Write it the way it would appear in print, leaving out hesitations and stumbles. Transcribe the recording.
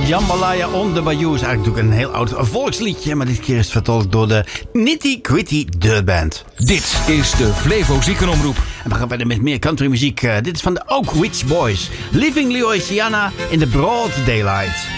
Jambalaya on the Bayou is eigenlijk natuurlijk een heel oud volksliedje. Maar dit keer is het vertolkt door de Nitty Gritty Dirt Band. Dit is de Flevo Ziekenomroep. En we gaan verder met meer countrymuziek. Dit is van de Oak Ridge Boys. Living Louisiana in the Broad Daylight.